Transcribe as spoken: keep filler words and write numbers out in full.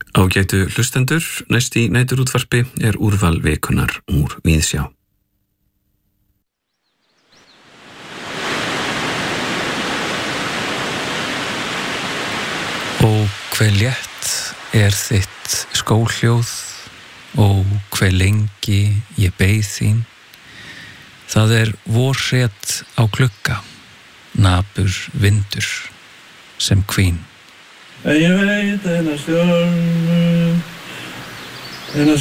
Ágætu hlustendur, næst í næturútvarpi er úrval vikunar úr Víðsjá. Ó, hve létt er þitt skóhljóð, ó, hve lengi ég beið þín. Það er vorhret á glugga, napur vindur sem hvín. En ég veit eina stjörnu, eina